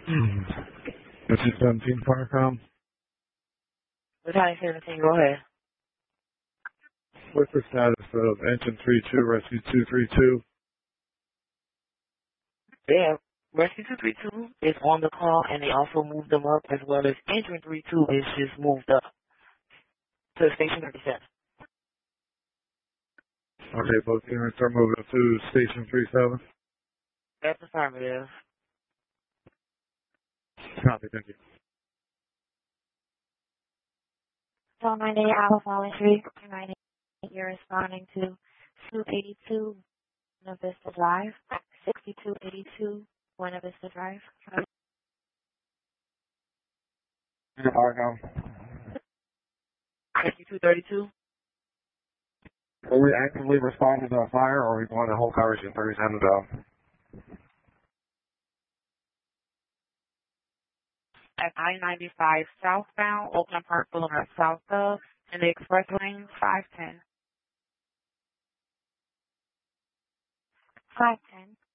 This is 17 Firecom. Battalion 17, go ahead. What's the status of engine 32, rescue 232? Yeah, Rescue 232 is on the call, and they also moved them up, as well as Engine 32 is just moved up to Station 37. Okay, both units are moving up to Station 37. That's affirmative. Copy, thank you. So 98 Alpha Fallen Street, 98, you're responding to 282 Buena Vista Drive, 6282 Buena Vista Drive. Firecom. Rescue 232, Will we actively respond to the fire, or are we going to hold coverage in 37 down? at I-95 southbound, Oakland Park Boulevard south of, in the express lane 510. 510.